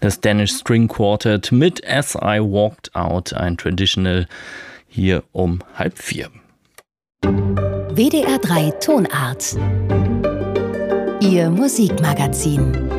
Das Danish String Quartet mit As I Walked Out, ein Traditional hier um 3:30. WDR 3 Tonart. Ihr Musikmagazin.